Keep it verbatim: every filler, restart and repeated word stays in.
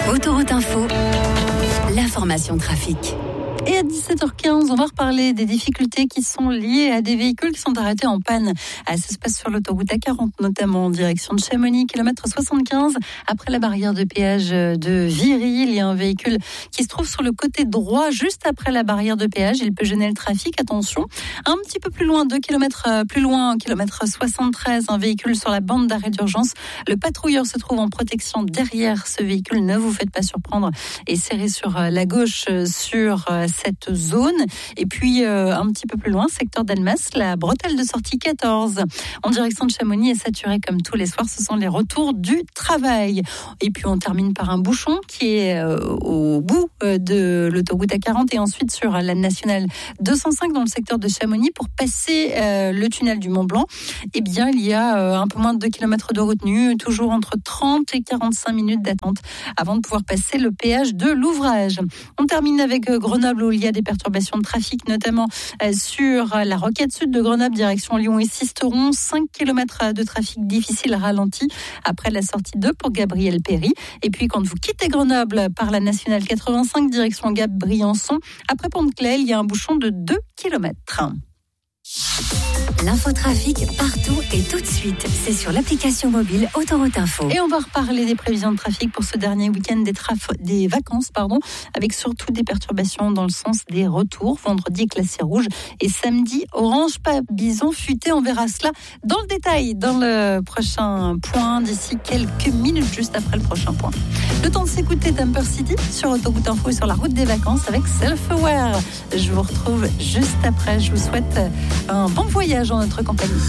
Autoroute Info, l'information trafic. Et à dix-sept heures quinze, on va reparler des difficultés qui sont liées à des véhicules qui sont arrêtés en panne. Ah, ça se passe sur l'autoroute A quarante, notamment en direction de Chamonix, kilomètre soixante-quinze. Après la barrière de péage de Viry, il y a un véhicule qui se trouve sur le côté droit, juste après la barrière de péage. Il peut gêner le trafic, attention. Un petit peu plus loin, deux kilomètres plus loin, kilomètre soixante-treize, un véhicule sur la bande d'arrêt d'urgence. Le patrouilleur se trouve en protection derrière ce véhicule. Ne vous faites pas surprendre et serrez sur la gauche sur cette zone. Et puis euh, un petit peu plus loin, secteur d'Annemasse, la bretelle de sortie quatorze en direction de Chamonix est saturée comme tous les soirs. Ce sont les retours du travail. Et puis on termine par un bouchon qui est euh, au bout euh, de l'autoroute A quarante et ensuite sur la nationale deux cent cinq dans le secteur de Chamonix pour passer euh, le tunnel du Mont Blanc. Eh bien, il y a euh, un peu moins de deux kilomètres de retenue, toujours entre trente et quarante-cinq minutes d'attente avant de pouvoir passer le péage de l'ouvrage. On termine avec euh, Grenoble où il y a des perturbations de trafic, notamment euh, sur la rocade sud de Grenoble, direction Lyon et Sisteron. cinq kilomètres de trafic difficile ralenti après la sortie deux pour Gabriel Péry. Et puis quand vous quittez Grenoble par la nationale quatre-vingt-cinq, direction Gap-Briançon, après Pont-de-Claix, il y a un bouchon de deux kilomètres. L'infotrafic partout et tout de suite. C'est sur l'application mobile Autoroute Info. Et on va reparler des prévisions de trafic pour ce dernier week-end des, traf- des vacances, pardon, avec surtout des perturbations dans le sens des retours. Vendredi classé rouge et samedi orange, pas bison futé. On verra cela dans le détail dans le prochain point d'ici quelques minutes, juste après le prochain point. Le temps de s'écouter Temper City sur Autoroute Info et sur la route des vacances avec Self-Aware. Je vous retrouve juste après. Je vous souhaite un bon voyage en notre compagnie.